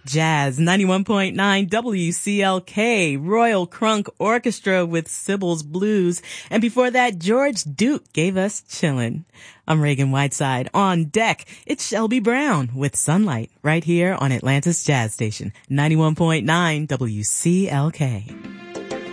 Jazz, 91.9 WCLK, Royal Crunk Orchestra with Sybil's Blues. And before that, George Duke gave us Chillin'. I'm Reagan Whiteside. On deck, it's Shelby Brown with Sunlight right here on Atlantis Jazz Station, 91.9 WCLK.